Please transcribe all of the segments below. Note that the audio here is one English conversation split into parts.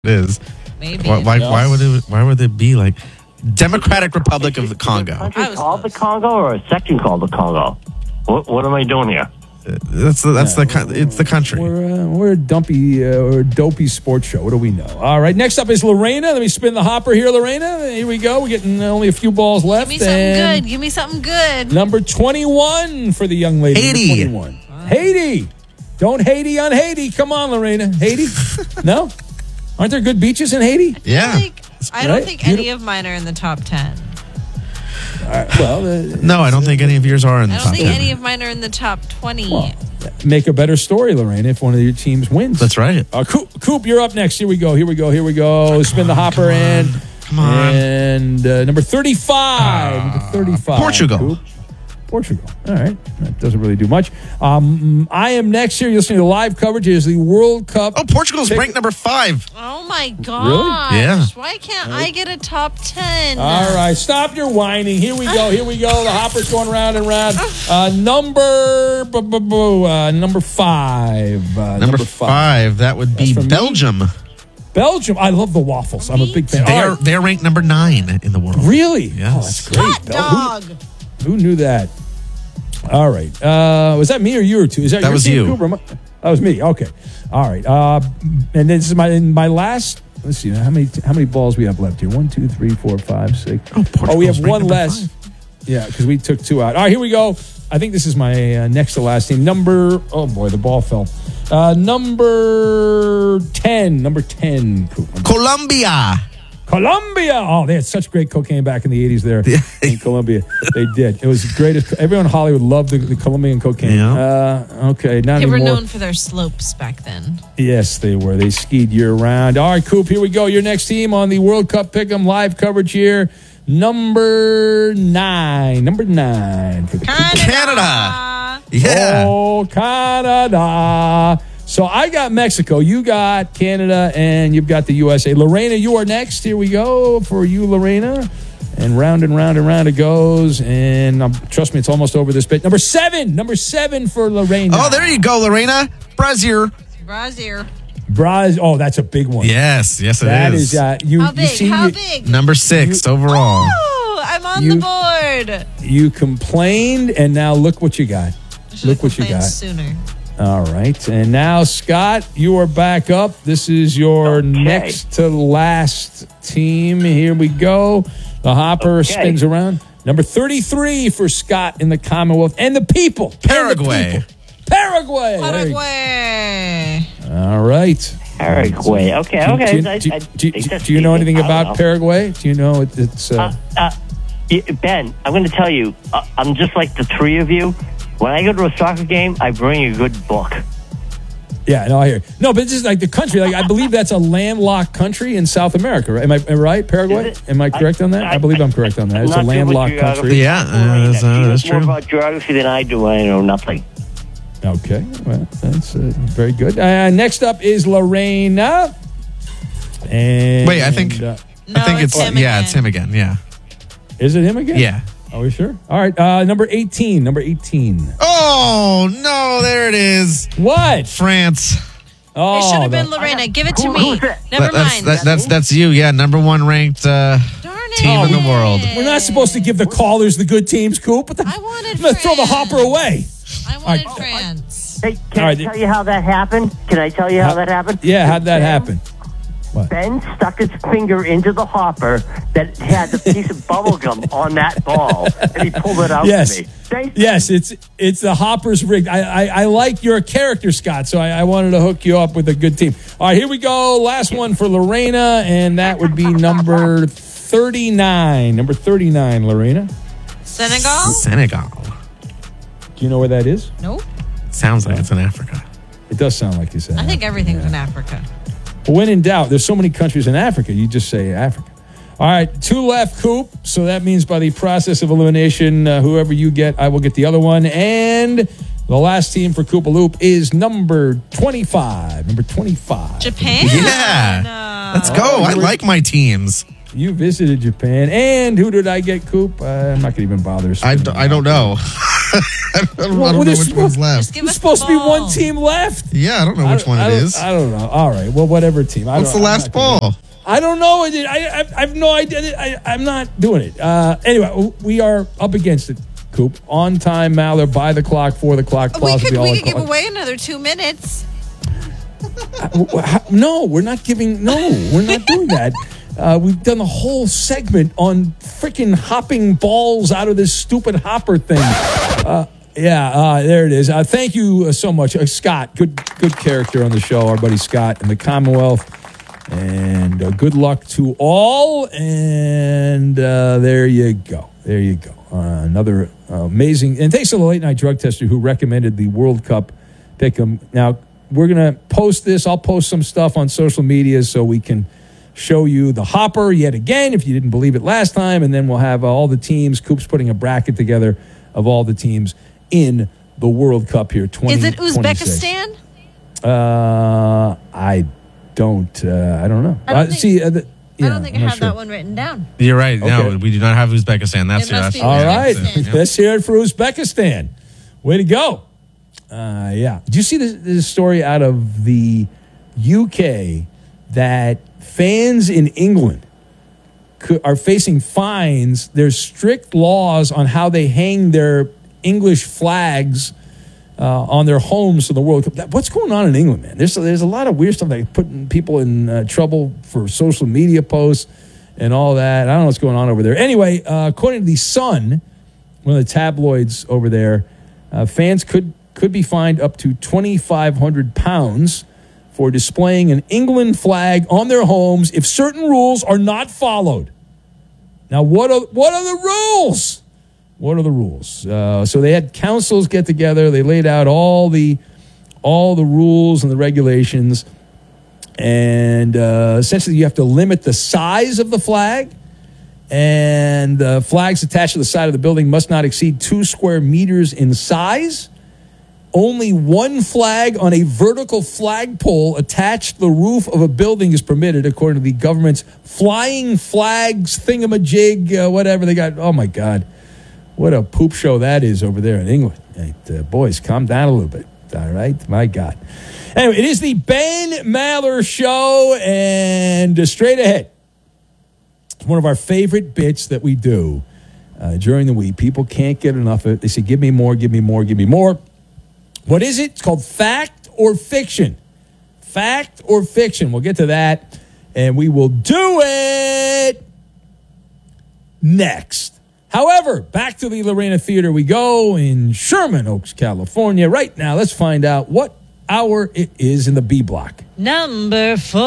is. Maybe. Why would it be like Democratic Republic of the Congo? Country called the Congo or a section called the Congo? What am I doing here? It's the country. We're a dumpy or dopey sports show. What do we know? All right, next up is Lorena. Let me spin the hopper here, Lorena. Here we go. We're getting only a few balls left. Give me something good. Number 21 for the young lady. Haiti. 21. Haiti. Don't Haiti on Haiti. Come on, Lorena. Haiti? No? Aren't there good beaches in Haiti? Yeah. I don't think any of mine are in the top 10. No, I don't think any of yours are in the top 10. I don't think any of mine are in the top 20. Well, make a better story, Lorraine, if one of your teams wins. That's right. Coop, you're up next. Here we go. Spin the hopper and come on. And number 35. Number 35. Portugal. Coop. Portugal. All right. That doesn't really do much. I am next here. You're listening to live coverage. It is the World Cup. Oh, Portugal's ranked number 5. Oh, my gosh. Really? Yeah. Why can't I get a top 10? All right. Stop your whining. Here we go. The hopper's going round and round. Number 5. Number 5. That would be Belgium. Belgium. I love the waffles. I'm a big fan. They're ranked number 9 in the world. Really? Yes. Oh, that's great. Hot dog. Who knew that? All right. Was that me or you or two? Is that was team, you. Cooper? That was me. Okay. All right. And this is my last. Let's see. How many balls we have left here? 1, 2, 3, 4, 5, 6. Portugal's we have one ranked less. 5. Yeah, because we took 2 out. All right. Here we go. I think this is my next to last team. Oh boy, the ball fell. Number 10. Number 10. Colombia. Oh, they had such great cocaine back in the 80s there in Colombia. They did. It was great. Everyone in Hollywood loved the Colombian cocaine. Yeah. Okay, not They anymore. were known for their slopes back then. Yes, they were. They skied year-round. All right, Coop, here we go. Your next team on the World Cup Pick'em live coverage here. Number 9. Number 9 for the Canada. Yeah. Oh, Canada. So I got Mexico, you got Canada, and you've got the USA. Lorena, you are next. Here we go for you, Lorena. And round it goes. And trust me, it's almost over this bit. Number 7 for Lorena. Oh, there you go, Lorena. Brazil. Oh, that's a big one. Yes, it is. That is. How big? Number 6 overall. Oh, I'm on the board. You complained, and now look what you got. Look what you got. Sooner. All right. And now, Scott, you are back up. This is your next to last team. Here we go. The hopper spins around. Number 33 for Scott in the Commonwealth. And the people. Paraguay. Paraguay. All right. Paraguay. Okay. Do you know anything about Paraguay? Do you know it's... Ben, I'm going to tell you, I'm just like the three of you. When I go to a soccer game, I bring a good book. Yeah, no, I hear. No, but it's just like the country. Like I believe that's a landlocked country in South America. Right? Am I right, Paraguay? Am I correct on that? I believe I'm correct on that. It's a landlocked country. Yeah, that's true. More about geography than I do. I know nothing. Okay, well, that's very good. Next up is Lorena. And wait, I think it's him. Yeah, it's him again. Yeah. Is it him again? Yeah. Are we sure? All right. Number 18. Oh, no. There it is. What? France. Oh, it should have been Lorena. Give it to me. Never mind. That's you. Yeah, number 1 ranked team in the world. We're not supposed to give the callers the good teams, Coop. I wanted I'm going to throw the hopper away. I wanted France. Hey, can I tell you how that happened? Yeah, how'd that happen? What? Ben stuck his finger into the hopper that had a piece of bubble gum on that ball, and he pulled it out to me. Yes, it's the hopper's rigged. I like your character, Scott, so I wanted to hook you up with a good team. All right, here we go. Last one for Lorena, and that would be number 39. Number 39, Lorena. Senegal. Do you know where that is? Nope. Sounds like it's in Africa. It does sound like you said. I think everything's in Africa. When in doubt, there's so many countries in Africa, you just say Africa. All right, 2 left, Coop. So that means by the process of elimination, whoever you get, I will get the other one. And the last team for Koopaloop is number 25. Japan? Yeah. Let's go. I like my teams. You visited Japan. And who did I get, Coop? I'm not going to even bother. I don't know. I don't know which one's left. Just give There's us supposed the to be ball. one team left. Yeah, I don't know which one it is. I don't know. All right. Well, whatever team. What's the last ball? I don't know. I have no idea. I'm not doing it. Anyway, we are up against it, Coop. On time, Maller, by the clock, for the clock. We could give away another 2 minutes. No, we're not giving. No, we're not doing that. We've done a whole segment on freaking hopping balls out of this stupid hopper thing. There it is. Thank you so much, Scott. Good character on the show, our buddy Scott in the Commonwealth. And good luck to all. And there you go. There you go. Another amazing. And thanks to the late night drug tester who recommended the World Cup pick'em. Now we're gonna post this. I'll post some stuff on social media so we can show you the hopper yet again if you didn't believe it last time, and then we'll have all the teams. Coop's putting a bracket together of all the teams in the World Cup here. Is it Uzbekistan? I don't know. I don't think I have sure. that one written down. You're right. Okay. No, we do not have Uzbekistan. That's It must be All right, Uzbekistan. let's hear it for Uzbekistan. Way to go! Did you see this story out of the UK that fans in England are facing fines? There's strict laws on how they hang their English flags on their homes for the World Cup. What's going on in England, man? There's a lot of weird stuff like putting people in trouble for social media posts and all that. I don't know what's going on over there. Anyway, according to The Sun, one of the tabloids over there, fans could be fined up to £2,500 for displaying an England flag on their homes if certain rules are not followed. Now, what are the rules? What are the rules? So they had councils get together. They laid out all the rules and the regulations. And essentially, you have to limit the size of the flag. And the flags attached to the side of the building must not exceed 2 square meters in size. Only one flag on a vertical flagpole attached to the roof of a building is permitted, according to the government's flying flags thingamajig, whatever they got. Oh, my God. What a poop show that is over there in England. Hey, boys, calm down a little bit. All right? My God. Anyway, it is the Ben Maller Show, and straight ahead. It's one of our favorite bits that we do during the week. People can't get enough of it. They say, give me more, give me more, give me more. What is it? It's called Fact or Fiction. Fact or Fiction. We'll get to that, and we will do it next. However, back to the Lorena Theater we go in Sherman Oaks, California. Right now, let's find out what hour it is in the B block. Number 4.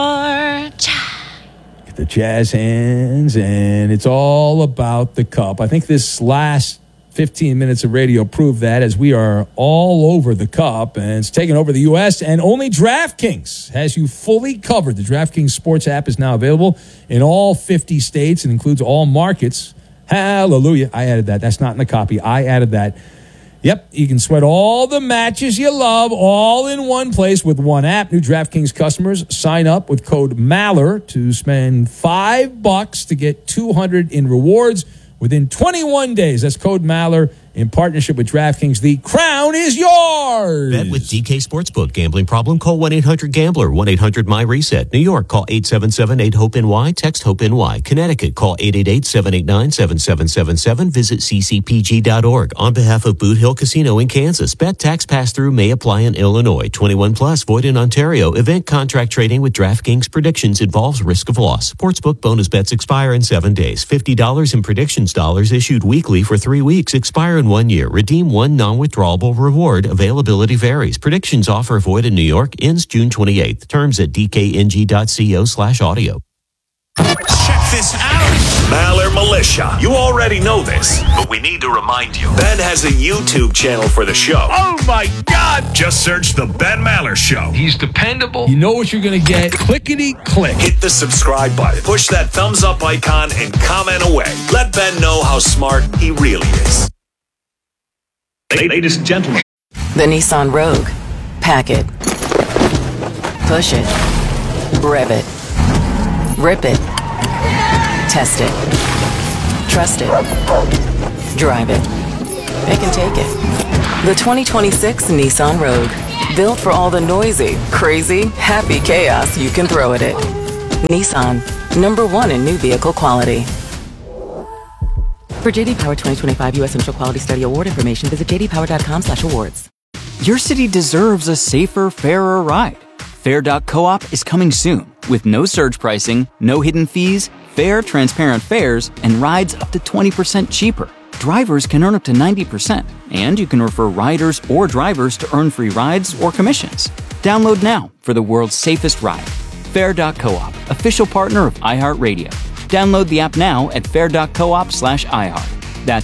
Get the jazz hands, and it's all about the cup. I think this last 15 minutes of radio proved that, as we are all over the cup, and it's taken over the U.S., and only DraftKings has you fully covered. The DraftKings Sports app is now available in all 50 states and includes all markets. Hallelujah. I added that. That's not in the copy. I added that. Yep, you can sweat all the matches you love all in one place with one app. New DraftKings customers sign up with code MALLER to spend $5 to get $200 in rewards within 21 days. That's code MALLER in partnership with DraftKings. The crown is yours. Bet with DK Sportsbook. Gambling problem? Call 1-800-GAMBLER. 1-800-MY-RESET. New York, call 877-8-HOPE-NY. Text HOPE-NY. Connecticut, call 888-789-7777. Visit ccpg.org. On behalf of Boot Hill Casino in Kansas, bet tax pass-through may apply in Illinois. 21 plus, void in Ontario. Event contract trading with DraftKings predictions involves risk of loss. Sportsbook bonus bets expire in 7 days. $50 in predictions dollars issued weekly for 3 weeks. Expire in 1 year. Redeem one non-withdrawable reward. Availability varies. Predictions offer void in New York. Ends June 28th. Terms at dkng.co/audio. Check this out. Maller Militia. You already know this, but we need to remind you. Ben has a YouTube channel for the show. Oh my God! Just search The Ben Maller Show. He's dependable. You know what you're going to get. Clickety click. Hit the subscribe button. Push that thumbs up icon and comment away. Let Ben know how smart he really is. Ladies and gentlemen. The Nissan Rogue. Pack it. Push it. Rev it. Rip it. Test it. Trust it. Drive it. Pick and take it. The 2026 Nissan Rogue. Built for all the noisy, crazy, happy chaos you can throw at it. Nissan. #1 in new vehicle quality. For JD Power 2025 U.S. Initial Quality Study Award information, visit jdpower.com/awards. Your city deserves a safer, fairer ride. Fair.coop is coming soon with no surge pricing, no hidden fees, fair, transparent fares, and rides up to 20% cheaper. Drivers can earn up to 90%, and you can refer riders or drivers to earn free rides or commissions. Download now for the world's safest ride. Fair.coop, official partner of iHeartRadio. Download the app now at fair.coop/iHeart. That's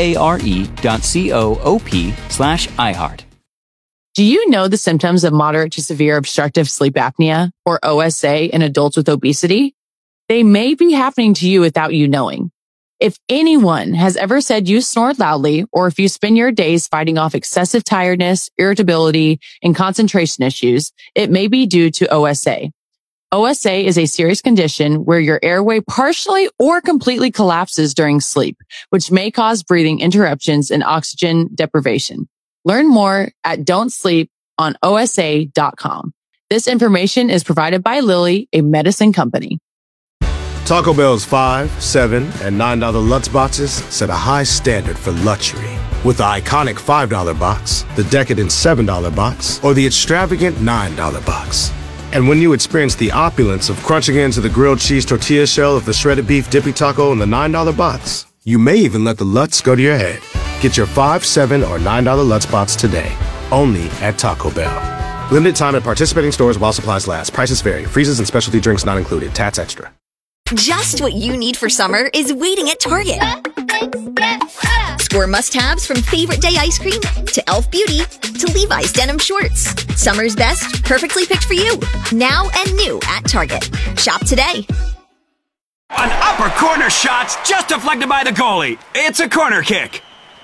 FARE.coop/iHeart. Do you know the symptoms of moderate to severe obstructive sleep apnea, or OSA, in adults with obesity? They may be happening to you without you knowing. If anyone has ever said you snore loudly, or if you spend your days fighting off excessive tiredness, irritability, and concentration issues, it may be due to OSA. OSA is a serious condition where your airway partially or completely collapses during sleep, which may cause breathing interruptions and oxygen deprivation. Learn more at don'tsleeponosa.com. This information is provided by Lilly, a medicine company. Taco Bell's $5, $7, and $9 Lutz boxes set a high standard for luxury. With the iconic $5 box, the decadent $7 box, or the extravagant $9 box. And when you experience the opulence of crunching into the grilled cheese tortilla shell of the shredded beef dippy taco in the $9 box, you may even let the Lutz go to your head. Get your $5, $7, or $9 Lutz box today, only at Taco Bell. Limited time at participating stores while supplies last. Prices vary. Freezes and specialty drinks not included. Tats extra. Just what you need for summer is waiting at Target. Score must-haves from Favorite Day ice cream to Elf Beauty to Levi's denim shorts. Summer's best, perfectly picked for you. Now and new at Target. Shop today. An upper corner shot's just deflected by the goalie. It's a corner kick.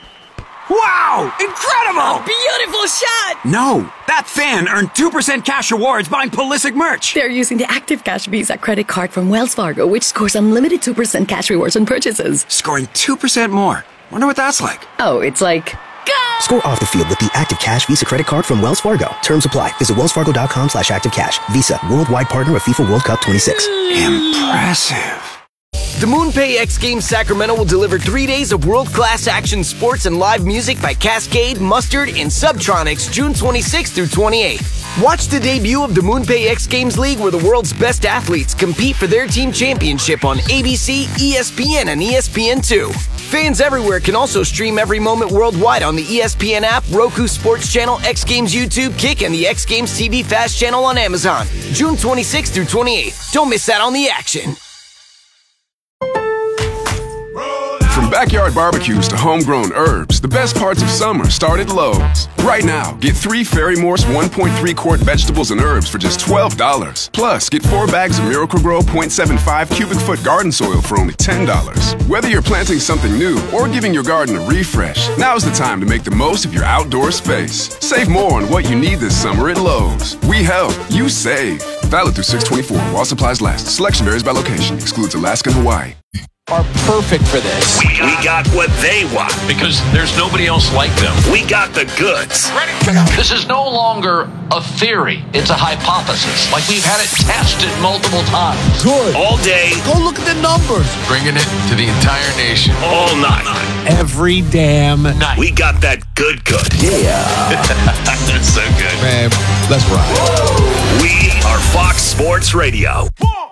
Wow! Incredible! A beautiful shot! No, that fan earned 2% cash rewards buying Pulisic merch. They're using the Active Cash Visa credit card from Wells Fargo, which scores unlimited 2% cash rewards on purchases. Scoring 2% more. Wonder what that's like. Oh, it's like... Go! Score off the field with the Active Cash Visa credit card from Wells Fargo. Terms apply. Visit wellsfargo.com/activecash. Visa, worldwide partner of FIFA World Cup 26. Impressive. The MoonPay X Games Sacramento will deliver 3 days of world-class action sports and live music by Cascade, Mustard, and Subtronics June 26th through 28th. Watch the debut of the MoonPay X Games League, where the world's best athletes compete for their team championship on ABC, ESPN, and ESPN2. Fans everywhere can also stream every moment worldwide on the ESPN app, Roku Sports Channel, X Games YouTube, Kick, and the X Games TV Fast Channel on Amazon. June 26th through 28th. Don't miss out on the action. From backyard barbecues to homegrown herbs, the best parts of summer start at Lowe's. Right now, get 3 Ferry Morse 1.3-quart vegetables and herbs for just $12. Plus, get 4 bags of Miracle-Gro 0.75 cubic foot garden soil for only $10. Whether you're planting something new or giving your garden a refresh, now's the time to make the most of your outdoor space. Save more on what you need this summer at Lowe's. We help, you save. Valid through 6/24 while supplies last. Selection varies by location. Excludes Alaska and Hawaii. Are perfect for this. We got what they want because there's nobody else like them. We got the goods. Ready? This is no longer a theory. It's a hypothesis. Like we've had it tested multiple times. Good. All day. Go look at the numbers. Bringing it to the entire nation. All night. Every damn night. We got that good. Yeah. That's so good. Man, let's ride. We are Fox Sports Radio.